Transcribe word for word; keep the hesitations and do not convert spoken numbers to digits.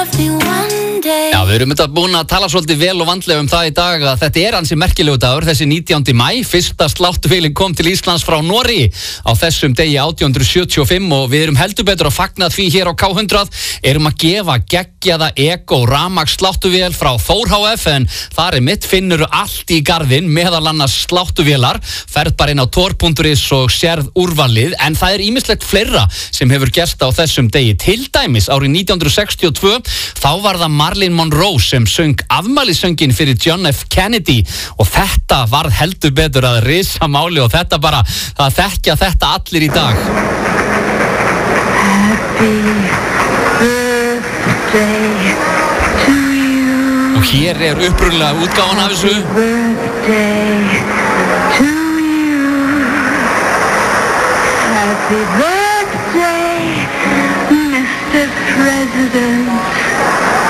Já, við erum þetta búin að tala svolítið vel og vandlega um það í dag að þetta er ansi merkilegu dagur, þessi nítjándi maí, fyrsta sláttuvélin kom til Íslands frá Noregi á þessum degi átján hundruð sjötíu og fimm og við erum heldur betur að fagna því hér á K hundrað, erum að gefa geggjaða Ego rafmagns sláttuvél frá Þór H F en þar er mitt finnur allt í garðinn, meðal annars sláttuvélar, ferð bara inn á tor punktur is og sérð úrvalið, en það er ýmislegt fleira sem hefur gerst á þessum degi, til dæmis árið nítján hundruð sextíu og tvö, þá var það Marilyn Monroe sem söng afmælissönginn fyrir John F. Kennedy og þetta varð heldur betur að risa máli og þetta bara, það þekkja þetta allir í dag. Happy birthday to you. Og hér er upprunalega útgáfan af þessu. Happy birthday to you. Happy birthday, mister President.